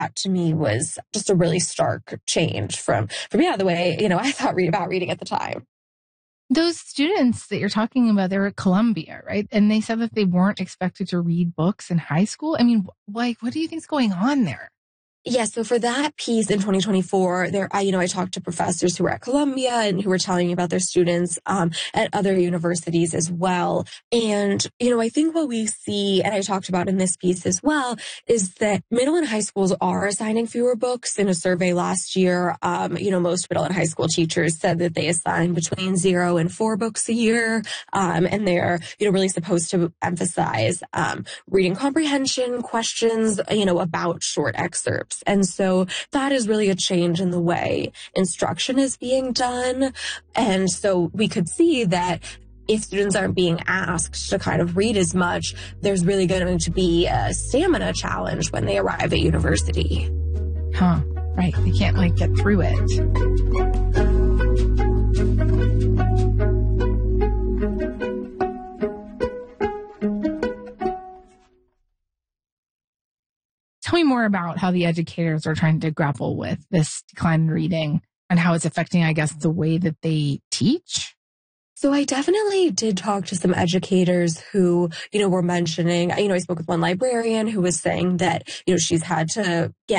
that to me was just a really stark change from yeah, the way, I thought about reading at the time. Those students that you're talking about, they're at Columbia, right? And they said that they weren't expected to read books in high school. I mean, like, what do you think's going on there? Yeah, so for that piece in 2024, I talked to professors who were at Columbia and who were telling me about their students at other universities as well. And, I think what we see, and I talked about in this piece as well, is that middle and high schools are assigning fewer books. In a survey last year, most middle and high school teachers said that they assign between 0 and 4 books a year. And they're, really supposed to emphasize reading comprehension, questions, about short excerpts. And so that is really a change in the way instruction is being done. And so we could see that if students aren't being asked to kind of read as much, there's really going to be a stamina challenge when they arrive at university. Huh. Right. They can't get through it. Tell me more about how the educators are trying to grapple with this decline in reading and how it's affecting, I guess, the way that they teach. So I definitely did talk to some educators who, were mentioning, I spoke with one librarian who was saying that, she's had to get